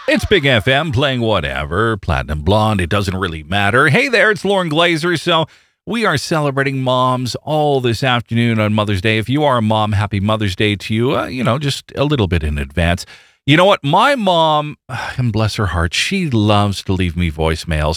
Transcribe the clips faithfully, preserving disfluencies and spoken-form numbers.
It's Big F M playing whatever, Platinum Blonde, it doesn't really matter. Hey there, it's Lauren Glazer. So we are celebrating moms all this afternoon on Mother's Day. If you are a mom, happy Mother's Day to you, uh, you know, just a little bit in advance. You know what? My mom, and bless her heart, she loves to leave me voicemails.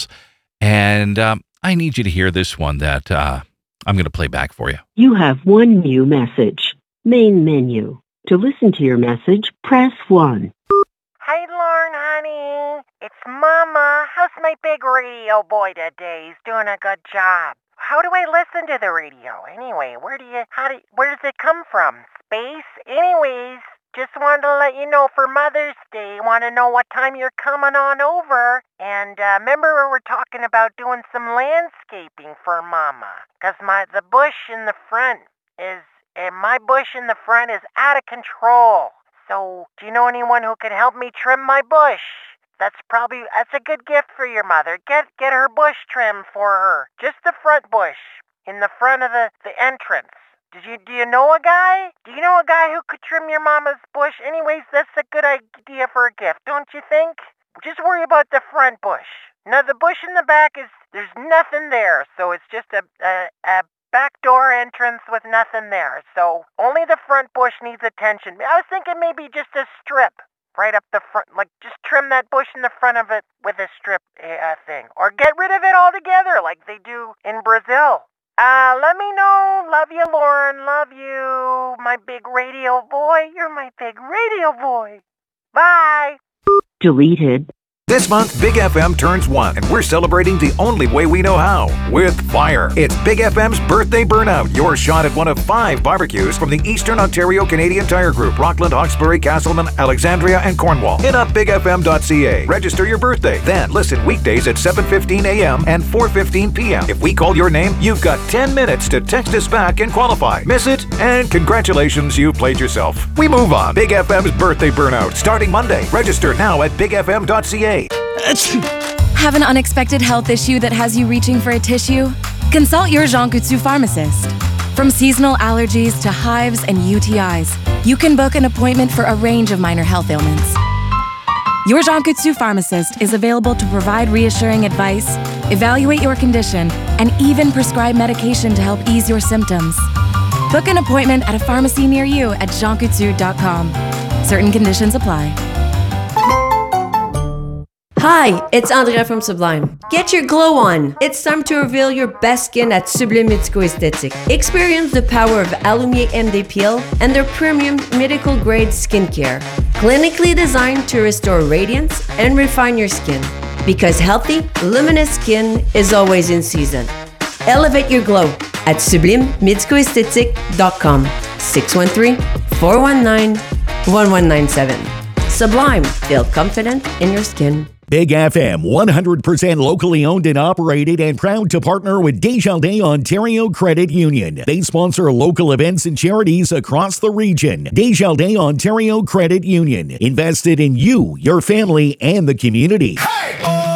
And um, I need you to hear this one that uh, I'm going to play back for you. You have one new message. Main menu. To listen to your message, press one. Hey, Lauren, honey. It's Mama. How's my big radio boy today? He's doing a good job. How do I listen to the radio? Anyway, where do you, how do, where does it come from? Space? Anyways, just wanted to let you know for Mother's Day, want to know what time you're coming on over. And uh, remember we were talking about doing some landscaping for Mama. Because my, the bush in the front is, uh, my bush in the front is out of control. So, do you know anyone who can help me trim my bush? That's probably, that's a good gift for your mother. Get get her bush trimmed for her. Just the front bush, in the front of the, the entrance. Did you, do you know a guy? Do you know a guy who could trim your mama's bush? Anyways, that's a good idea for a gift, don't you think? Just worry about the front bush. Now, the bush in the back is, there's nothing there, so it's just a, a, a back door entrance with nothing there. So only the front bush needs attention. I was thinking maybe just a strip right up the front, like just trim that bush in the front of it with a strip uh, thing. Or get rid of it altogether like they do in Brazil. Uh, let me know. Love you, Lauren. Love you, my big radio boy. You're my big radio boy. Bye. Deleted. This month, Big F M turns one, and we're celebrating the only way we know how, with fire. It's Big F M's Birthday Burnout, your shot at one of five barbecues from the Eastern Ontario Canadian Tire Group, Rockland, Hawkesbury, Castleman, Alexandria, and Cornwall. Hit up big f m dot c a. Register your birthday. Then listen weekdays at seven fifteen a m and four fifteen p m If we call your name, you've got ten minutes to text us back and qualify. Miss it? And congratulations, you played yourself. We move on. Big F M's Birthday Burnout, starting Monday. Register now at big f m dot c a. Have an unexpected health issue that has you reaching for a tissue? Consult your Jean Coutu pharmacist. From seasonal allergies to hives and U T Is, you can book an appointment for a range of minor health ailments. Your Jean Coutu pharmacist is available to provide reassuring advice, evaluate your condition, and even prescribe medication to help ease your symptoms. Book an appointment at a pharmacy near you at jean coutu dot com. Certain conditions apply. Hi, it's Andrea from Sublime. Get your glow on. It's time to reveal your best skin at Sublime Medico Esthétique. Experience the power of Alumier M D Peel and their premium medical-grade skincare. Clinically designed to restore radiance and refine your skin. Because healthy, luminous skin is always in season. Elevate your glow at sublime medico esthétique dot com. six one three, four one nine, one one nine seven. Sublime. Feel confident in your skin. Big F M, one hundred percent locally owned and operated, and proud to partner with Desjardins Ontario Credit Union. They sponsor local events and charities across the region. Desjardins Ontario Credit Union. Invested in you, your family, and the community. Hey!